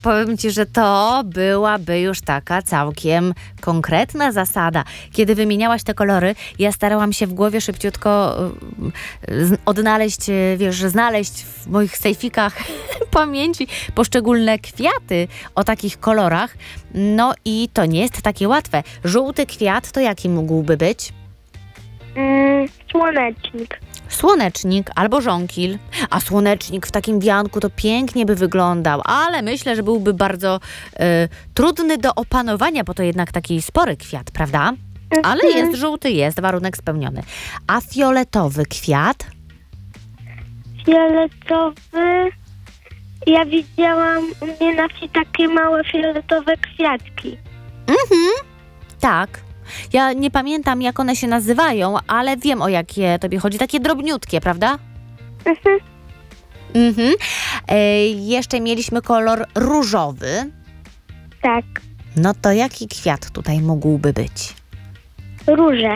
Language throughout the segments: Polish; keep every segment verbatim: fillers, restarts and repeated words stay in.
powiem ci, że to byłaby już taka całkiem konkretna zasada. Kiedy wymieniałaś te kolory, ja starałam się w głowie szybciutko y, odnaleźć, y, wiesz, znaleźć w moich sejfikach pamięci poszczególne kwiaty o takich kolorach. No i to nie jest takie łatwe. Żółty kwiat to jaki mógłby być? Mm, słonecznik. Słonecznik albo żonkil. A słonecznik w takim wianku to pięknie by wyglądał, ale myślę, że byłby bardzo y, trudny do opanowania, bo to jednak taki spory kwiat, prawda? Ale jest żółty, jest warunek spełniony. A fioletowy kwiat? Fioletowy. Ja widziałam u mnie na wsi takie małe fioletowe kwiatki. Mhm, tak. Ja nie pamiętam, jak one się nazywają, ale wiem, o jakie tobie chodzi. Takie drobniutkie, prawda? Mhm. Mhm. E, jeszcze mieliśmy kolor różowy. Tak. No to jaki kwiat tutaj mógłby być? Róże.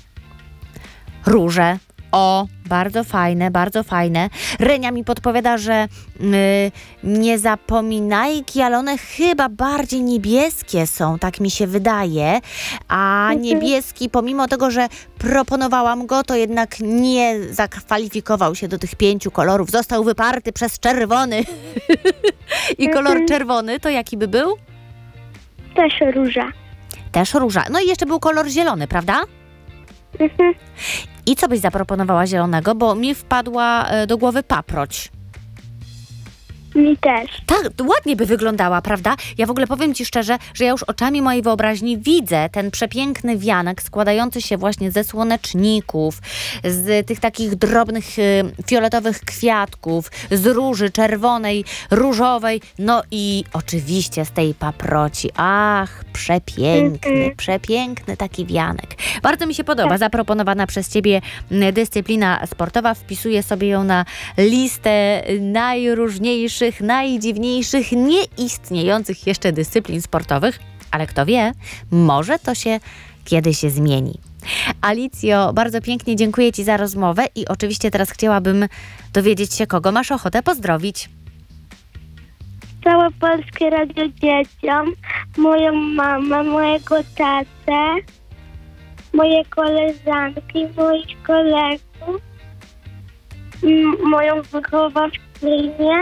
Róże. O, bardzo fajne, bardzo fajne. Renia mi podpowiada, że y, nie zapominajki, ale one chyba bardziej niebieskie są, tak mi się wydaje. A niebieski, pomimo tego, że proponowałam go, to jednak nie zakwalifikował się do tych pięciu kolorów. Został wyparty przez czerwony. I kolor czerwony to jaki by był? Też róża. Też róża. No i jeszcze był kolor zielony, prawda? Mhm. I co byś zaproponowała zielonego? Bo mi wpadła e, do głowy paproć. Mi też. Tak, ładnie by wyglądała, prawda? Ja w ogóle powiem ci szczerze, że ja już oczami mojej wyobraźni widzę ten przepiękny wianek składający się właśnie ze słoneczników, z tych takich drobnych y, fioletowych kwiatków, z róży czerwonej, różowej, no i oczywiście z tej paproci. Ach, przepiękny, Mhm. przepiękny taki wianek. Bardzo mi się podoba zaproponowana przez ciebie y, dyscyplina sportowa. Wpisuję sobie ją na listę najróżniejszych, najdziwniejszych, nieistniejących jeszcze dyscyplin sportowych, ale kto wie, może to się kiedyś zmieni. Alicjo, bardzo pięknie dziękuję ci za rozmowę i oczywiście teraz chciałabym dowiedzieć się, kogo masz ochotę pozdrowić. Całe Polskie Radio dzieciom, moją mamę, mojego tatę, moje koleżanki, moich kolegów, m- moją wychowawczynię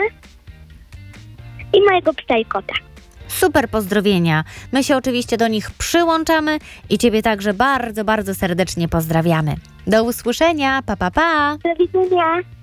i mojego psa i kota. Super pozdrowienia. My się oczywiście do nich przyłączamy i ciebie także bardzo, bardzo serdecznie pozdrawiamy. Do usłyszenia. Pa, pa, pa. Do widzenia.